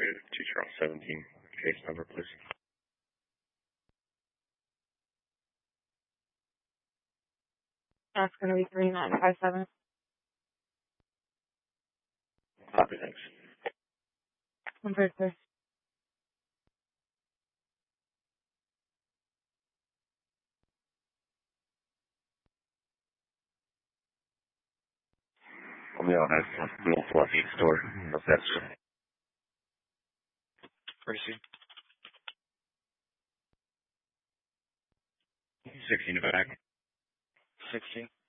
Teacher on 17. Case number, please. That's going to be 3957. Copy, thanks. I'm very clear. I'm the owner of Milwaukee store. That's Gracie. 16 in the back. 16.